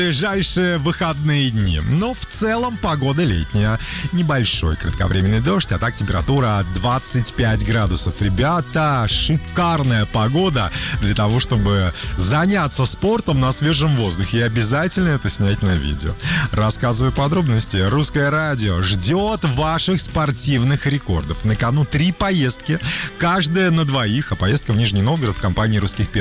ближайшие выходные дни. Но в целом погода летняя. Небольшой кратковременный дождь, а так температура 25 градусов. Ребята, шикарная погода для того, чтобы заняться спортом на свежем воздухе. И обязательно это снять на видео. Рассказываю подробности. Русское радио ждет ваших спортивных рекордов. На кону 3 поездки, каждая на двоих. А поездка в Нижний Новгород в компании «Русских перцев».